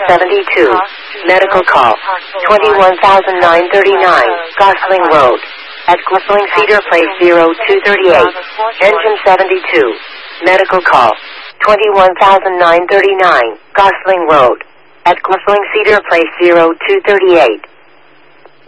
72. Medical call. 21,939. Gosling Road. At Gosling Cedar Place 0238. Engine 72. Medical call. 21,939. Gosling Road. At Gosling Cedar Place 0238.